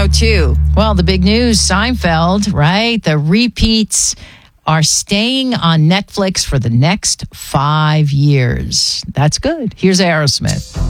9:02. Well, the big news, Seinfeld, right? The repeats are staying on Netflix for the next 5 years. That's good. Here's Aerosmith.